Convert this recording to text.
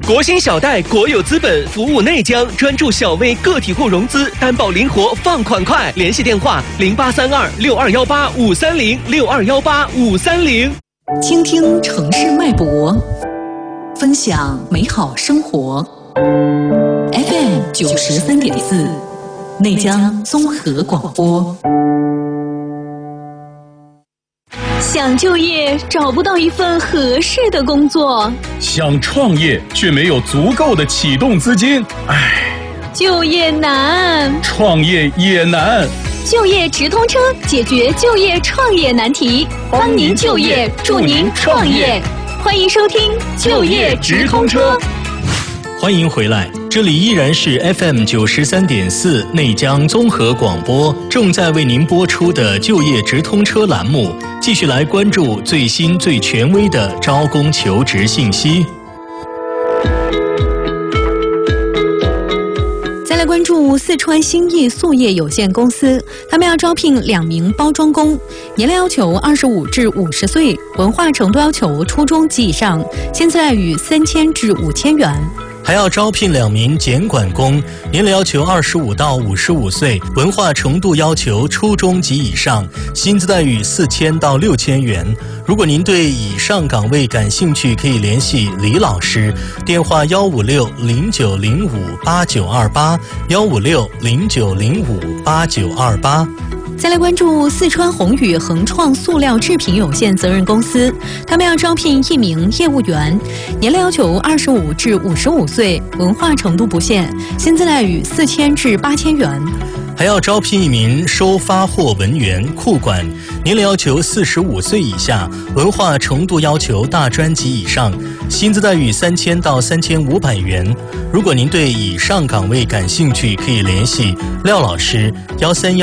国新小贷国有资本服务内江，专注小微个体户融资，担保灵活，放款快。联系电话0832-6218-530，6218-530。 倾听城市脉搏，分享美好生活。FM 93.4，内江综合广播。 想就业找不到一份合适的工作， 想创业却没有足够的启动资金， 就业难， 创业也难。 就业直通车解决就业创业难题，帮您就业，助您创业。欢迎收听就业直通车。 欢迎回来，这里依然是 FM 93.4内江综合广播正在为您播出的就业直通车栏目，继续来关注最新最权威的招工求职信息。 再来关注四川兴义塑业有限公司，他们要招聘2名包装工，年龄要求25至50岁，文化程度要求初中及以上，薪资待遇3000至5000元。 还要招聘2名检管工，年龄要求25到55岁，文化程度要求初中及以上，薪资待遇4000到6000元。如果您对以上岗位感兴趣，可以联系李老师，电话156-0905-8928，156-0905-8928。 再来关注四川宏宇恒创塑料制品有限责任公司，他们要招聘1名业务员，年龄要求25至55岁，文化程度不限，薪资待遇4000至8000元。 还要招聘1名收发货文员、库管，年龄要求45岁以下，文化程度要求大专及以上，薪资待遇3000到3500元。如果您对以上岗位感兴趣，可以联系廖老师，131